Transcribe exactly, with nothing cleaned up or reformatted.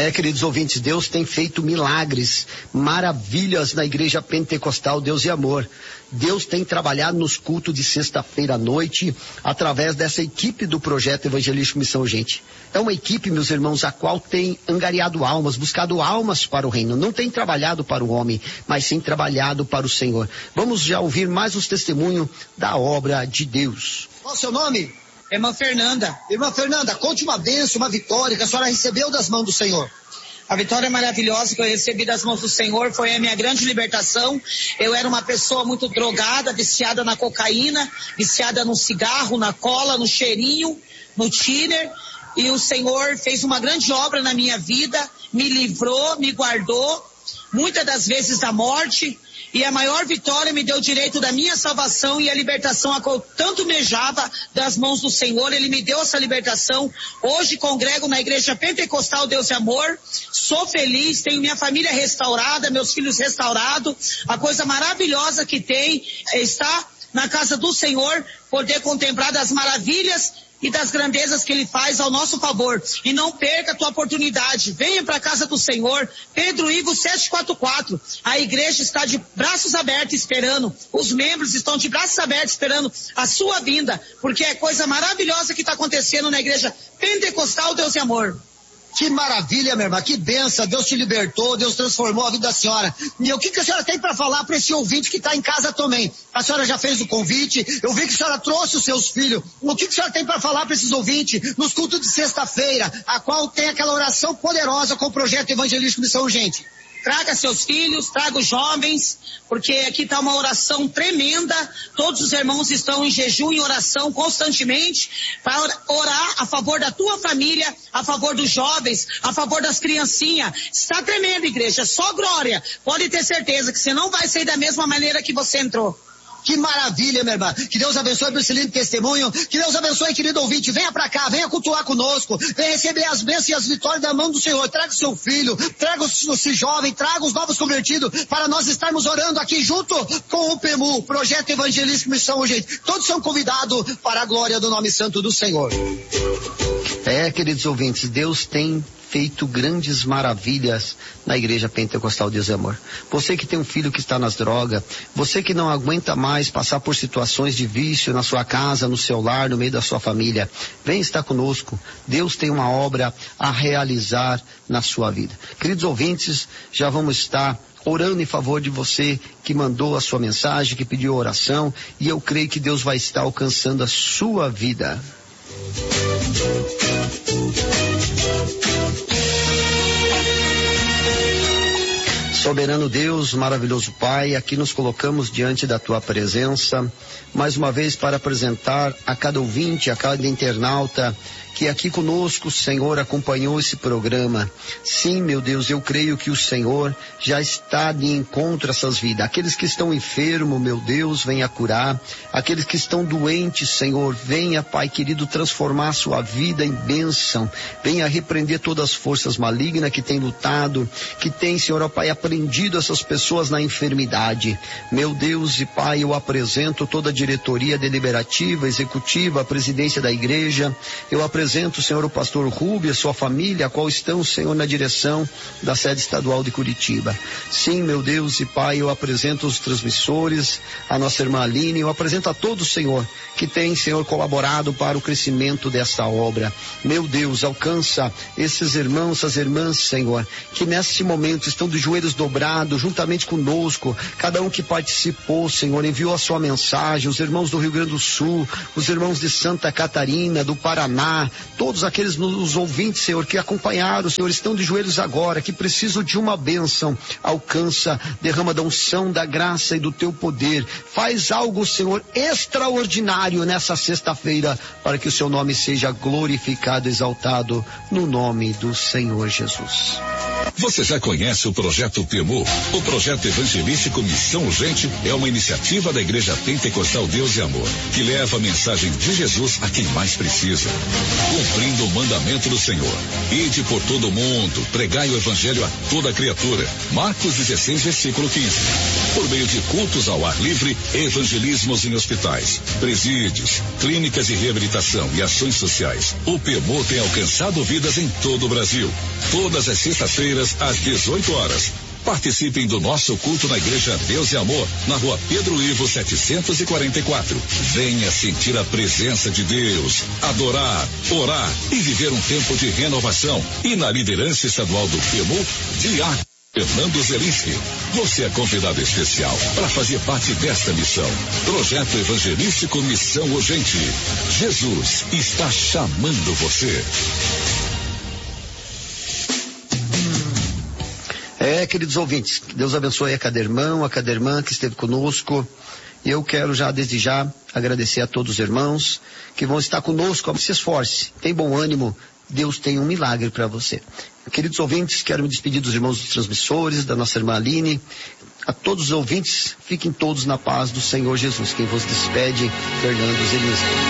É, queridos ouvintes, Deus tem feito milagres, maravilhas na Igreja Pentecostal Deus e Amor. Deus tem trabalhado nos cultos de sexta-feira à noite, através dessa equipe do Projeto Evangelístico Missão Urgente. É uma equipe, meus irmãos, a qual tem angariado almas, buscado almas para o reino. Não tem trabalhado para o homem, mas sim trabalhado para o Senhor. Vamos já ouvir mais os testemunhos da obra de Deus. Qual o seu nome? Irmã Fernanda. Irmã Fernanda, conte uma bênção, uma vitória que a senhora recebeu das mãos do Senhor. A vitória maravilhosa que eu recebi das mãos do Senhor foi a minha grande libertação. Eu era uma pessoa muito drogada, viciada na cocaína, viciada no cigarro, na cola, no cheirinho, no tiner. E o Senhor fez uma grande obra na minha vida, me livrou, me guardou, muitas das vezes da morte. E a maior vitória me deu o direito da minha salvação e a libertação a qual eu tanto mejava das mãos do Senhor. Ele me deu essa libertação. Hoje congrego na Igreja Pentecostal Deus e Amor. Sou feliz, tenho minha família restaurada, meus filhos restaurados. A coisa maravilhosa que tem é estar na casa do Senhor, poder contemplar das maravilhas e das grandezas que Ele faz ao nosso favor. E não perca a tua oportunidade. Venha para a casa do Senhor. Pedro Ivo sete quatro quatro. A igreja está de braços abertos esperando. Os membros estão de braços abertos esperando a sua vinda. Porque é coisa maravilhosa que está acontecendo na Igreja Pentecostal Deus e Amor. Que maravilha, minha irmã, que benção, Deus te libertou, Deus transformou a vida da senhora. E o que, que a senhora tem para falar para esse ouvinte que está em casa também? A senhora já fez o convite, eu vi que a senhora trouxe os seus filhos. O que, que a senhora tem para falar para esses ouvintes nos cultos de sexta-feira, a qual tem aquela oração poderosa com o Projeto Evangelístico Missão Urgente? Traga seus filhos, traga os jovens, porque aqui está uma oração tremenda. Todos os irmãos estão em jejum e oração constantemente para orar a favor da tua família, a favor dos jovens, a favor das criancinhas. Está tremendo, igreja, só glória. Pode ter certeza que você não vai sair da mesma maneira que você entrou. Que maravilha, minha irmã. Que Deus abençoe por esse lindo testemunho. Que Deus abençoe, querido ouvinte. Venha pra cá, venha cultuar conosco. Venha receber as bênçãos e as vitórias da mão do Senhor. Traga o seu filho, traga esse jovem, traga os novos convertidos para nós estarmos orando aqui junto com o P E M U, Projeto Evangelístico Missão Urgente. Todos são convidados para a glória do nome santo do Senhor. É, queridos ouvintes, Deus tem feito grandes maravilhas na Igreja Pentecostal Deus e Amor. Você que tem um filho que está nas drogas, você que não aguenta mais passar por situações de vício na sua casa, no seu lar, no meio da sua família, vem estar conosco. Deus tem uma obra a realizar na sua vida. Queridos ouvintes, já vamos estar orando em favor de você que mandou a sua mensagem, que pediu oração, e eu creio que Deus vai estar alcançando a sua vida. Soberano Deus, maravilhoso Pai, aqui nos colocamos diante da Tua presença, mais uma vez para apresentar a cada ouvinte, a cada internauta, que aqui conosco o Senhor acompanhou esse programa. Sim, meu Deus, eu creio que o Senhor já está de encontro a essas vidas. Aqueles que estão enfermos, meu Deus, venha curar. Aqueles que estão doentes, Senhor, venha, Pai querido, transformar a sua vida em bênção. Venha repreender todas as forças malignas que têm lutado, que têm, Senhor, ó Pai, aprendido essas pessoas na enfermidade. Meu Deus e Pai, eu apresento toda a diretoria deliberativa, executiva, a presidência da igreja. Eu apresento Apresento, Senhor, o pastor Rubio, a sua família, a qual estão, Senhor, na direção da sede estadual de Curitiba. Sim, meu Deus e Pai, eu apresento os transmissores, a nossa irmã Aline, eu apresento a todos, Senhor, que tem, Senhor, colaborado para o crescimento desta obra. Meu Deus, alcança esses irmãos, essas irmãs, Senhor, que nesse momento estão de joelhos dobrados, juntamente conosco, cada um que participou, Senhor, enviou a sua mensagem, os irmãos do Rio Grande do Sul, os irmãos de Santa Catarina, do Paraná, todos aqueles nos ouvintes, Senhor, que acompanharam, Senhor, estão de joelhos agora, que precisam de uma bênção. Alcança, derrama da unção, da graça e do teu poder. Faz algo, Senhor, extraordinário nessa sexta-feira, para que o seu nome seja glorificado, exaltado, no nome do Senhor Jesus. Você já conhece o Projeto P E M U? O Projeto Evangelístico Missão Urgente é uma iniciativa da Igreja Pentecostal Deus e Amor, que leva a mensagem de Jesus a quem mais precisa. Cumprindo o mandamento do Senhor. Ide por todo o mundo, pregai o evangelho a toda criatura. Marcos dezesseis, versículo quinze. por meio de cultos ao ar livre, evangelismos em hospitais, presídios, clínicas de reabilitação e ações sociais. O PEMO tem alcançado vidas em todo o Brasil. Todas as sextas-feiras, às dezoito horas. Participem do nosso culto na Igreja Deus e Amor, na rua Pedro Ivo setecentos e quarenta e quatro. Venha sentir a presença de Deus, adorar, orar e viver um tempo de renovação. E na liderança estadual do PEMO, Diácono Fernando Zelinski. Você é convidado especial para fazer parte desta missão. Projeto Evangelístico Missão Urgente. Jesus está chamando você. É, queridos ouvintes, que Deus abençoe a cada irmão, a cada irmã que esteve conosco. E eu quero já, desde já, agradecer a todos os irmãos que vão estar conosco. Se esforce, tem bom ânimo, Deus tem um milagre para você. Queridos ouvintes, quero me despedir dos irmãos dos transmissores, da nossa irmã Aline. A todos os ouvintes, fiquem todos na paz do Senhor Jesus. Quem vos despede, Fernando Zelinski.